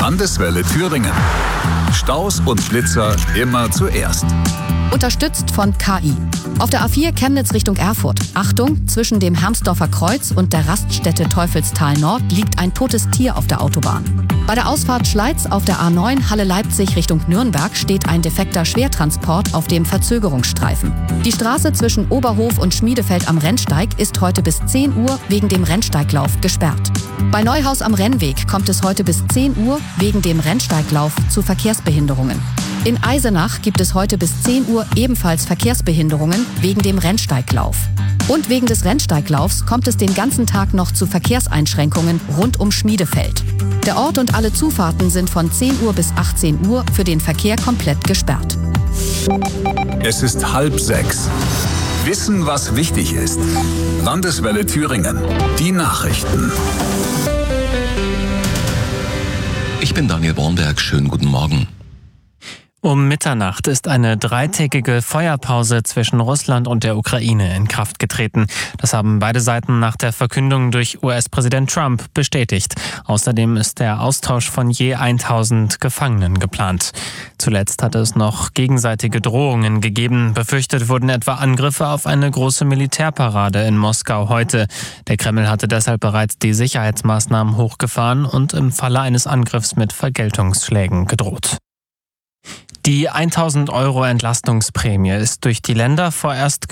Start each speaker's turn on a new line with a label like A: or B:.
A: Landeswelle Thüringen. Staus und Blitzer immer zuerst.
B: Unterstützt von KI. Auf der A4 Chemnitz Richtung Erfurt. Achtung, zwischen dem Hermsdorfer Kreuz und der Raststätte Teufelstal Nord liegt ein totes Tier auf der Autobahn. Bei der Ausfahrt Schleiz auf der A9 Halle Leipzig Richtung Nürnberg steht ein defekter Schwertransport auf dem Verzögerungsstreifen. Die Straße zwischen Oberhof und Schmiedefeld am Rennsteig ist heute bis 10 Uhr wegen dem Rennsteiglauf gesperrt. Bei Neuhaus am Rennweg kommt es heute bis 10 Uhr wegen dem Rennsteiglauf zu Verkehrsbehinderungen. In Eisenach gibt es heute bis 10 Uhr ebenfalls Verkehrsbehinderungen wegen dem Rennsteiglauf. Und wegen des Rennsteiglaufs kommt es den ganzen Tag noch zu Verkehrseinschränkungen rund um Schmiedefeld. Der Ort und alle Zufahrten sind von 10 Uhr bis 18 Uhr für den Verkehr komplett gesperrt.
A: Es ist 5:30. Wissen, was wichtig ist. Landeswelle Thüringen. Die Nachrichten.
C: Ich bin Daniel Bornberg. Schönen guten Morgen.
D: Um Mitternacht ist eine 3-tägige Feuerpause zwischen Russland und der Ukraine in Kraft getreten. Das haben beide Seiten nach der Verkündung durch US-Präsident Trump bestätigt. Außerdem ist der Austausch von je 1000 Gefangenen geplant. Zuletzt hatte es noch gegenseitige Drohungen gegeben. Befürchtet wurden etwa Angriffe auf eine große Militärparade in Moskau heute. Der Kreml hatte deshalb bereits die Sicherheitsmaßnahmen hochgefahren und im Falle eines Angriffs mit Vergeltungsschlägen gedroht. Die 1.000 € Entlastungsprämie ist durch die Länder vorerst